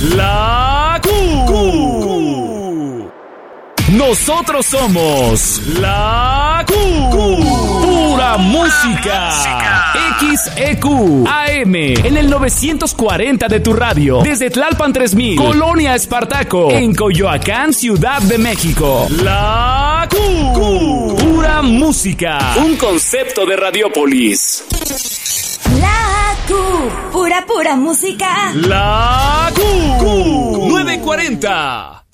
La Q. Nosotros somos La Q. Pura música. XEQ AM en el 940 de tu radio. Desde Tlalpan 3000, Colonia Espartaco, en Coyoacán, Ciudad de México. La Q. Pura música. Un concepto de Radiopolis. La Q. Pura música. La Q. 940.